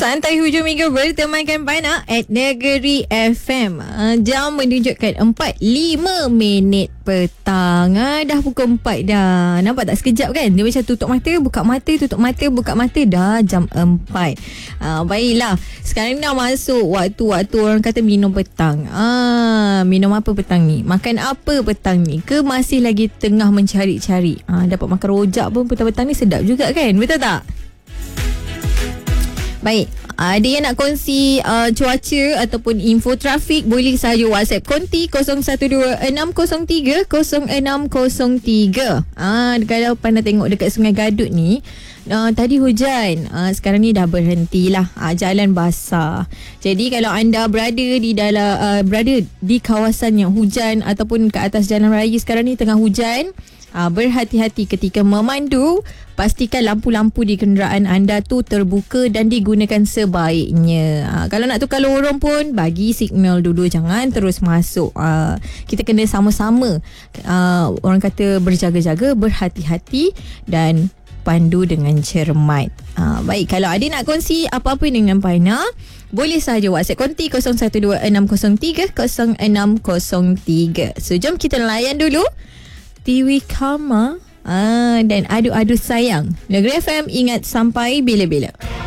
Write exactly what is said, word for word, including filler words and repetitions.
Santai hujung minggu bertemankan Pana at Negeri F M. Uh, jam menunjukkan empat lima minit petang. Uh, dah pukul empat dah. Nampak tak sekejap kan? Dia macam tutup mata, buka mata, tutup mata, buka mata. Dah jam empat. Uh, baiklah. Sekarang dah masuk waktu-waktu orang kata minum petang. Uh, minum apa petang ni? Makan apa petang ni? Ke masih lagi tengah mencari-cari? Uh, dapat makan rojak pun petang-petang ni sedap juga kan? Betul tak? Baik, ada yang nak kongsi uh, cuaca ataupun info trafik, boleh sahaja WhatsApp konti kosong satu dua enam kosong tiga kosong enam kosong tiga. Ah, kalau pandai tengok dekat Sungai Gadut ni, uh, tadi hujan, uh, sekarang ni dah berhentilah. Uh, jalan basah. Jadi kalau anda berada di dalam uh, berada di kawasan yang hujan ataupun ke atas jalan raya sekarang ni tengah hujan, Uh, berhati-hati ketika memandu. Pastikan lampu-lampu di kenderaan anda tu terbuka dan digunakan sebaiknya. Uh, kalau nak tukar lorong pun, bagi signal dulu, jangan terus masuk. Uh, kita kena sama-sama uh, orang kata berjaga-jaga, berhati-hati dan pandu dengan cermat. Uh, baik, kalau ada nak kongsi apa-apa dengan Paina, boleh sahaja WhatsApp konti kosong satu dua enam kosong tiga kosong enam kosong tiga. So, jom kita layan dulu Tiwi Kama ah, dan Adu-Adu Sayang. Negeri F M, ingat sampai bila-bila.